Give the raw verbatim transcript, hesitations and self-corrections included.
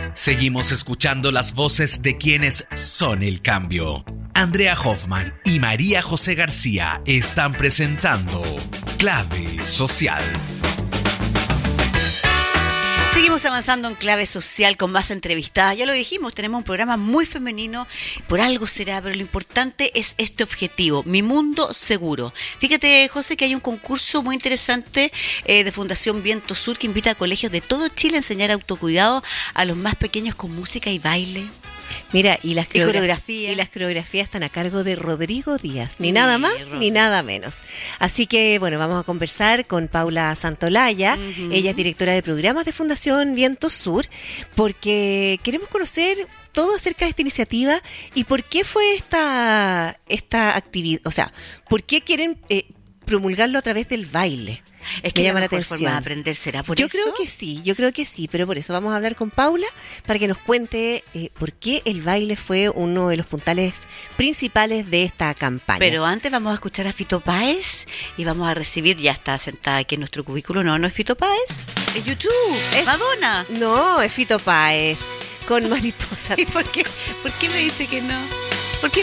Seguimos escuchando las voces de quienes son el cambio. Andrea Hoffman y María José García están presentando Clave Social. Seguimos avanzando en Clave Social con más entrevistadas. Ya lo dijimos, tenemos un programa muy femenino, por algo será, pero lo importante es este objetivo, Mi Mundo Seguro. Fíjate, José, que hay un concurso muy interesante eh, de Fundación Viento Sur que invita a colegios de todo Chile a enseñar autocuidado a los más pequeños con música y baile. Mira, y las, y coreografía. y las coreografías están a cargo de Rodrigo Díaz, ni sí, nada más Rodrigo. Ni nada menos. Así que, bueno, vamos a conversar con Paula Santolaya, uh-huh. Ella es directora de programas de Fundación Viento Sur, porque queremos conocer todo acerca de esta iniciativa y por qué fue esta, esta actividad, o sea, por qué quieren eh, promulgarlo a través del baile. Es que llama la atención. Forma de aprender será por yo eso. Yo creo que sí, yo creo que sí, pero por eso vamos a hablar con Paula para que nos cuente eh, por qué el baile fue uno de los puntales principales de esta campaña. Pero antes vamos a escuchar a Fito Páez y vamos a recibir, ya está sentada aquí en nuestro cubículo, no, no es Fito Páez, es YouTube, es Madonna. No, es Fito Páez con Mariposa. ¿Y por qué? ¿Por qué me dice que no?